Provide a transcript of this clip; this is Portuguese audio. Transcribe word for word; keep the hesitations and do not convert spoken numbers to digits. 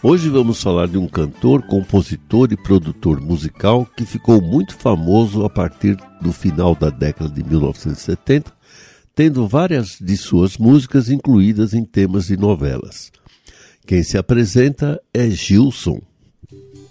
Hoje vamos falar de um cantor, compositor e produtor musical que ficou muito famoso a partir do final da década de mil novecentos e setenta, tendo várias de suas músicas incluídas em temas de novelas. Quem se apresenta é Gilson.